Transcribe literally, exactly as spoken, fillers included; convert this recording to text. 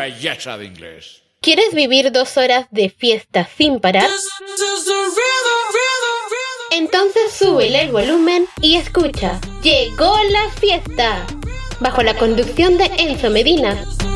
ya sabe inglés. ¿Quieres vivir dos horas de fiesta sin parar? Entonces súbele el volumen y escucha. ¡Llegó la fiesta! Bajo la conducción de Enzo Medina.